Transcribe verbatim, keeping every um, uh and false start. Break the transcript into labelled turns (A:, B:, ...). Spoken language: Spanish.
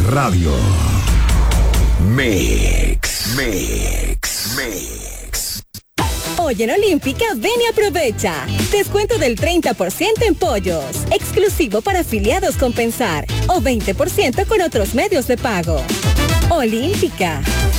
A: radio. Mix, mix, mix.
B: Hoy en Olímpica, ven y aprovecha. Descuento del treinta por ciento en pollos, exclusivo para afiliados con Pensar, o veinte por ciento con otros medios de pago. Olímpica,